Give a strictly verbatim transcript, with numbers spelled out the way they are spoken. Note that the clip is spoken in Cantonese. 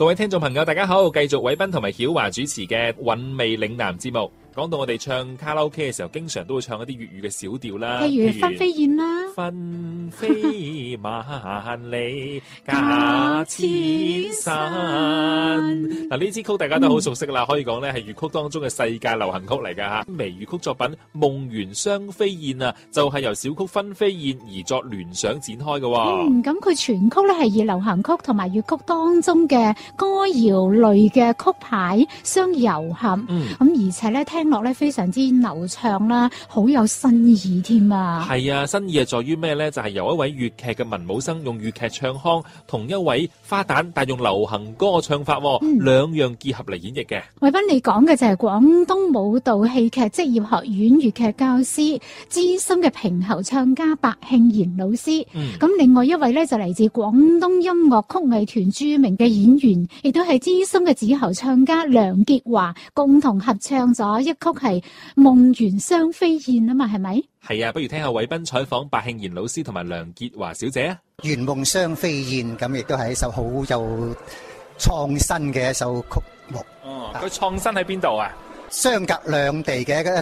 各位聽眾朋友大家好，繼續偉斌同埋曉華主持嘅韻味嶺南節目。講到我哋唱卡拉 OK 嘅時候，經常都會唱一啲粵語嘅小調啦， 譬如分飛燕啦， 分飛萬里家千山。嗱，呢支曲大家都好熟悉啦，嗯、可以講咧係粵曲當中嘅世界流行曲嚟噶吓。微粵曲作品《夢圓雙飛燕》啊，就係、是、由小曲分飛燕而作聯想展開嘅。 嗯，咁佢全曲咧係以流行曲同埋粵曲當中嘅歌謠類嘅曲牌相糅合，咁、嗯、而且咧聽落咧非常之流暢啦，好有新意添啊！係啊，新意係在於咩咧？就係、是、由一位粵劇嘅文武生用粵劇唱腔，同一位花旦但用流行歌唱法，嗯、兩樣結合嚟演繹嘅。偉斌，你講嘅就係廣東舞蹈戲劇職業學院粵劇教師資深嘅評喉唱家白慶賢老師。咁、嗯、另外一位咧就嚟自廣東音樂曲藝團著名嘅演員，亦都係資深嘅子喉唱家梁潔華，共同合唱咗一曲係《夢圓雙飛燕》啊嘛，係咪？係啊，不如聽下偉斌採訪白慶賢老師同埋梁潔華小姐啊。 《圓夢雙飛燕》咁亦都係一首好有創新嘅一首曲目。 哦，佢創新喺邊度啊？ 相隔兩地嘅一個